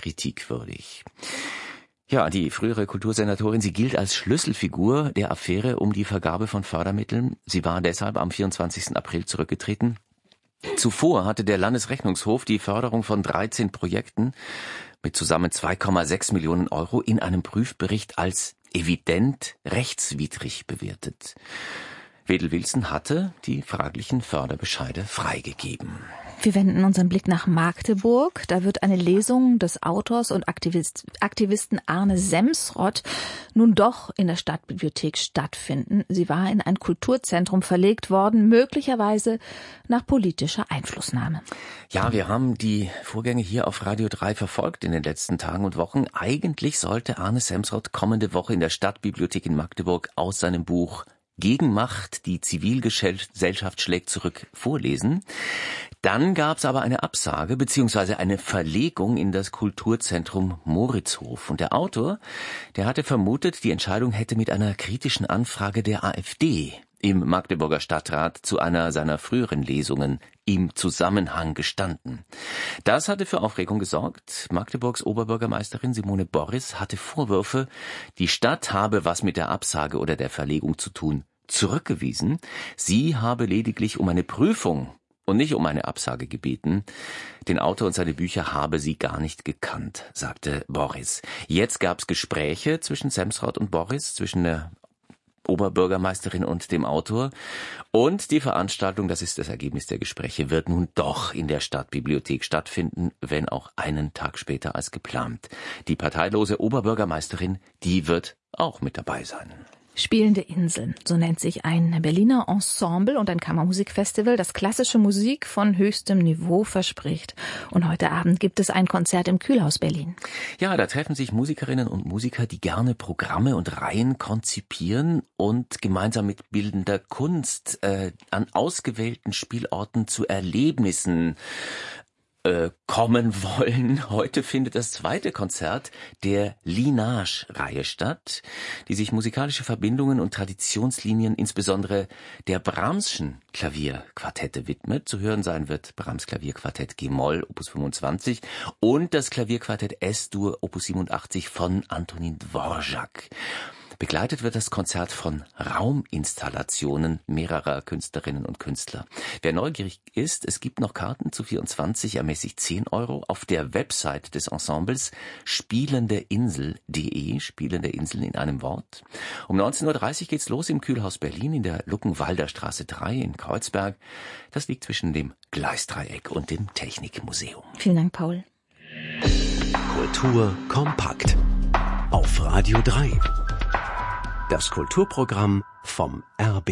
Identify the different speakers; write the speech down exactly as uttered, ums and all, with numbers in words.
Speaker 1: kritikwürdig. Ja, die frühere Kultursenatorin, sie gilt als Schlüsselfigur der Affäre um die Vergabe von Fördermitteln. Sie war deshalb am vierundzwanzigsten April zurückgetreten. Zuvor hatte der Landesrechnungshof die Förderung von dreizehn Projekten mit zusammen zwei Komma sechs Millionen Euro in einem Prüfbericht als evident rechtswidrig bewertet. Wedel-Wilson hatte die fraglichen Förderbescheide freigegeben.
Speaker 2: Wir wenden unseren Blick nach Magdeburg. Da wird eine Lesung des Autors und Aktivist, Aktivisten Arne Semsrott nun doch in der Stadtbibliothek stattfinden. Sie war in ein Kulturzentrum verlegt worden, möglicherweise nach politischer Einflussnahme.
Speaker 1: Ja, wir haben die Vorgänge hier auf Radio drei verfolgt in den letzten Tagen und Wochen. Eigentlich sollte Arne Semsrott kommende Woche in der Stadtbibliothek in Magdeburg aus seinem Buch Gegenmacht, die Zivilgesellschaft schlägt zurück vorlesen. Dann gab es aber eine Absage bzw. eine Verlegung in das Kulturzentrum Moritzhof. Und der Autor, der hatte vermutet, die Entscheidung hätte mit einer kritischen Anfrage der AfD im Magdeburger Stadtrat zu einer seiner früheren Lesungen im Zusammenhang gestanden. Das hatte für Aufregung gesorgt. Magdeburgs Oberbürgermeisterin Simone Boris hatte Vorwürfe, die Stadt habe was mit der Absage oder der Verlegung zu tun, zurückgewiesen. Sie habe lediglich um eine Prüfung und nicht um eine Absage gebeten. Den Autor und seine Bücher habe sie gar nicht gekannt, sagte Boris. Jetzt gab es Gespräche zwischen Semsrott und Boris, zwischen der Oberbürgermeisterin und dem Autor. Und die Veranstaltung, das ist das Ergebnis der Gespräche, wird nun doch in der Stadtbibliothek stattfinden, wenn auch einen Tag später als geplant. Die parteilose Oberbürgermeisterin, die wird auch mit dabei sein.
Speaker 2: Spielende Inseln, so nennt sich ein Berliner Ensemble und ein Kammermusikfestival, das klassische Musik von höchstem Niveau verspricht. Und heute Abend gibt es ein Konzert im Kühlhaus Berlin.
Speaker 1: Ja, da treffen sich Musikerinnen und Musiker, die gerne Programme und Reihen konzipieren und gemeinsam mit bildender Kunst äh, an ausgewählten Spielorten zu Erlebnissen kommen wollen. Heute findet das zweite Konzert der Linage-Reihe statt, die sich musikalische Verbindungen und Traditionslinien insbesondere der Brahms'schen Klavierquartette widmet. Zu hören sein wird Brahms Klavierquartett G-Moll, Opus fünfundzwanzig und das Klavierquartett S-Dur, Opus siebenundachtzig von Antonin Dvorak. Begleitet wird das Konzert von Rauminstallationen mehrerer Künstlerinnen und Künstler. Wer neugierig ist, es gibt noch Karten zu vierundzwanzig, ermäßig zehn Euro auf der Website des Ensembles spielendeinsel punkt de, Spielende Inseln in einem Wort. Um neunzehn Uhr dreißig geht's los im Kühlhaus Berlin in der Luckenwalder Straße drei in Kreuzberg. Das liegt zwischen dem Gleisdreieck und dem Technikmuseum.
Speaker 2: Vielen Dank, Paul.
Speaker 3: Kultur kompakt auf Radio drei. Das Kulturprogramm vom R B